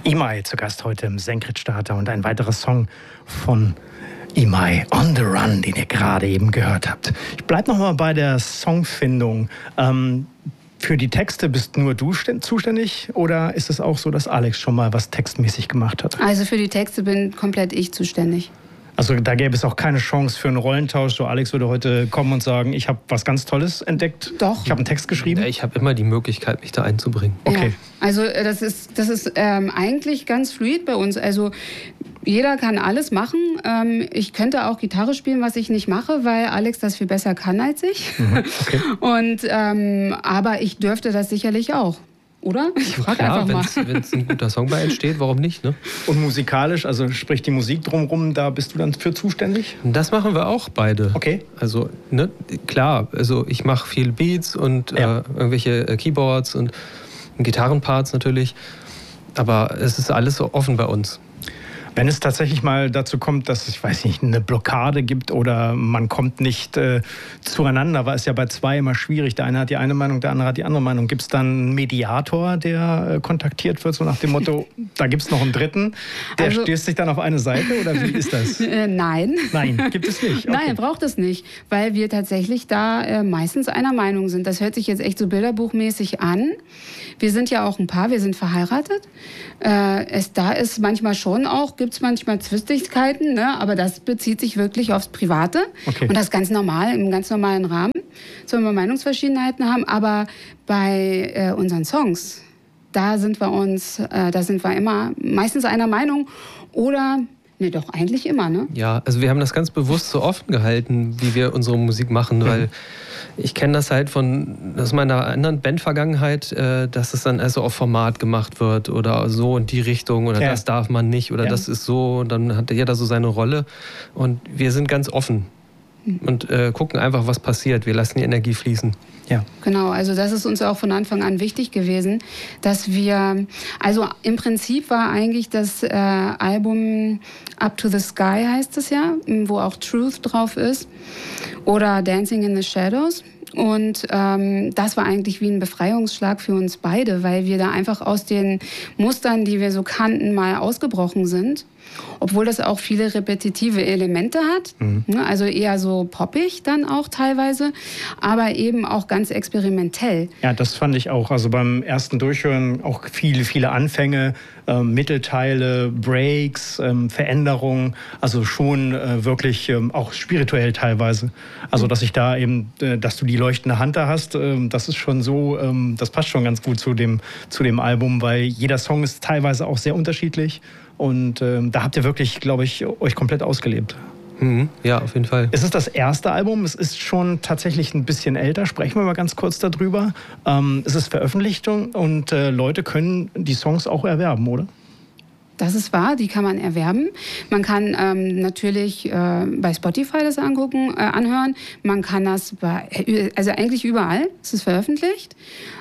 Imai zu Gast heute im Senkrechtstarter und ein weiterer Song von Imai, On the Run, den ihr gerade eben gehört habt. Ich bleibe nochmal bei der Songfindung. Für die Texte bist nur du zuständig oder ist es auch so, dass Alex schon mal was textmäßig gemacht hat? Also für die Texte bin komplett ich zuständig. Also da gäbe es auch keine Chance für einen Rollentausch. So Alex würde heute kommen und sagen, ich habe was ganz Tolles entdeckt. Doch. Ich habe einen Text geschrieben. Ich habe immer die Möglichkeit, mich da einzubringen. Okay. Ja. Also das ist eigentlich ganz fluid bei uns. Also jeder kann alles machen. Ich könnte auch Gitarre spielen, was ich nicht mache, weil Alex das viel besser kann als ich. Okay. Und aber ich dürfte das sicherlich auch. Oder? Ich frage einfach mal. Wenn es ein guter Song bei entsteht, warum nicht? Ne? Und musikalisch, also sprich die Musik drumherum, da bist du dann für zuständig? Das machen wir auch beide. Okay. Also klar, also ich mache viel Beats und irgendwelche Keyboards und Gitarrenparts natürlich. Aber es ist alles so offen bei uns. Wenn es tatsächlich mal dazu kommt, dass es, ich weiß nicht, eine Blockade gibt oder man kommt nicht zueinander, war es ja bei zwei immer schwierig. Der eine hat die eine Meinung, der andere hat die andere Meinung. Gibt es dann einen Mediator, der kontaktiert wird, so nach dem Motto, da gibt es noch einen Dritten, der stößt sich dann auf eine Seite oder wie ist das? Nein. Nein, gibt es nicht? Okay. Nein, braucht es nicht, weil wir tatsächlich da meistens einer Meinung sind. Das hört sich jetzt echt so bilderbuchmäßig an. Wir sind ja auch ein Paar, wir sind verheiratet. Da ist manchmal schon auch, gibt es manchmal Zwistigkeiten, ne? Aber das bezieht sich wirklich aufs Private. Okay. Und das ganz normal, im ganz normalen Rahmen. Sollen wir Meinungsverschiedenheiten haben, aber bei unseren Songs, da sind wir immer meistens einer Meinung oder... Nee, doch, eigentlich immer, ne? Ja, also wir haben das ganz bewusst so offen gehalten, wie wir unsere Musik machen, weil ich kenne das halt aus meiner anderen Bandvergangenheit, dass es dann also auf Format gemacht wird oder so in die Richtung oder das darf man nicht oder das ist so und dann hat jeder so seine Rolle und wir sind ganz offen und gucken einfach, was passiert. Wir lassen die Energie fließen. Ja. Genau, also das ist uns auch von Anfang an wichtig gewesen, dass wir, also im Prinzip war eigentlich das Album Up to the Sky heißt es ja, wo auch Truth drauf ist oder Dancing in the Shadows. Und das war eigentlich wie ein Befreiungsschlag für uns beide, weil wir da einfach aus den Mustern, die wir so kannten, mal ausgebrochen sind. Obwohl das auch viele repetitive Elemente hat, also eher so poppig dann auch teilweise, aber eben auch ganz experimentell. Ja, das fand ich auch. Also beim ersten Durchhören auch viele Anfänge, Mittelteile, Breaks, Veränderungen, also schon wirklich auch spirituell teilweise. Also dass ich da eben, dass du die leuchtende Hand da hast, das ist schon so, das passt schon ganz gut zu dem Album, weil jeder Song ist teilweise auch sehr unterschiedlich. Und da habt ihr wirklich, glaube ich, euch komplett ausgelebt. Ja, auf jeden Fall. Es ist das erste Album, es ist schon tatsächlich ein bisschen älter. Sprechen wir mal ganz kurz darüber. Es ist veröffentlicht und Leute können die Songs auch erwerben, oder? Das ist wahr, die kann man erwerben. Man kann natürlich bei Spotify das anhören. Man kann das also eigentlich überall, es ist veröffentlicht.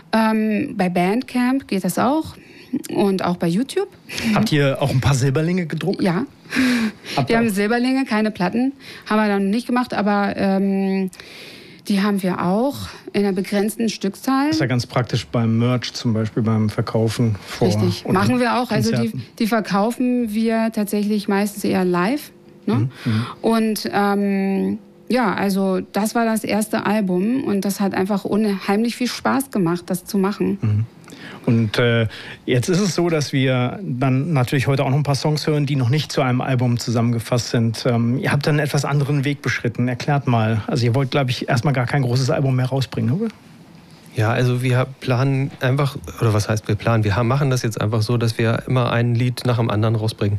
Bei Bandcamp geht das auch. Und auch bei YouTube. Habt ihr auch ein paar Silberlinge gedruckt? Ja. Wir haben Silberlinge, keine Platten. Haben wir dann nicht gemacht, aber die haben wir auch in einer begrenzten Stückzahl. Das ist ja ganz praktisch beim Merch zum Beispiel, beim Verkaufen vor. Richtig, machen wir auch. Also die verkaufen wir tatsächlich meistens eher live. Ne? Und ja, also das war das erste Album und das hat einfach unheimlich viel Spaß gemacht, das zu machen. Und jetzt ist es so, dass wir dann natürlich heute auch noch ein paar Songs hören, die noch nicht zu einem Album zusammengefasst sind. Ihr habt dann einen etwas anderen Weg beschritten. Erklärt mal. Also ihr wollt, glaube ich, erstmal gar kein großes Album mehr rausbringen, oder? Ja, also wir planen einfach, oder was heißt wir planen? Wir machen das jetzt einfach so, dass wir immer ein Lied nach dem anderen rausbringen.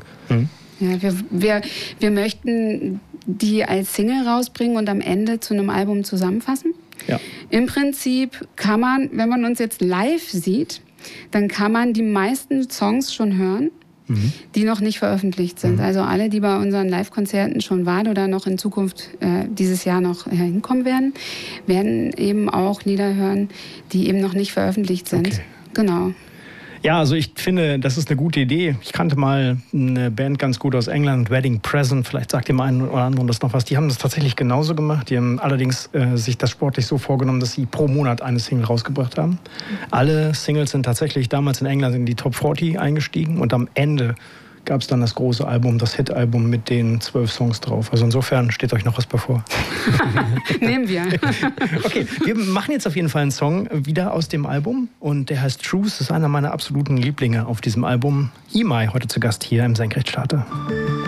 Ja, wir möchten die als Single rausbringen und am Ende zu einem Album zusammenfassen. Ja. Im Prinzip kann man, wenn man uns jetzt live sieht, dann kann man die meisten Songs schon hören, die noch nicht veröffentlicht sind. Also alle, die bei unseren Live-Konzerten schon waren oder noch in Zukunft dieses Jahr noch hinkommen werden eben auch Lieder hören, die eben noch nicht veröffentlicht sind. Okay. Genau. Ja, also ich finde, das ist eine gute Idee. Ich kannte mal eine Band ganz gut aus England, Wedding Present, vielleicht sagt dem einen oder anderen das noch was. Die haben das tatsächlich genauso gemacht. Die haben allerdings sich das sportlich so vorgenommen, dass sie pro Monat eine Single rausgebracht haben. Alle Singles sind tatsächlich damals in England in die Top 40 eingestiegen und am Ende gab es dann das große Album, das Hit-Album mit den 12 Songs drauf. Also insofern steht euch noch was bevor. Nehmen wir. Okay, wir machen jetzt auf jeden Fall einen Song wieder aus dem Album und der heißt Truth. Das ist einer meiner absoluten Lieblinge auf diesem Album. EMI heute zu Gast hier im Senkrechtstarter.